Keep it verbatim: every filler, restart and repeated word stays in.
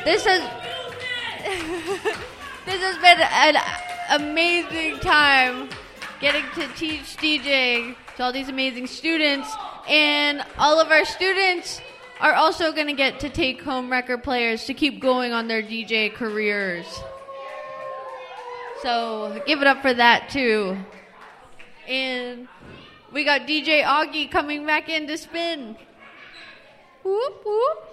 this has this has been an amazing time getting to teach DJing to all these amazing students, and all of our students are also going to get to take home record players to keep going on their D J careers. So give it up for that too. And we got D J Augie coming back in to spin. Whoop whoop.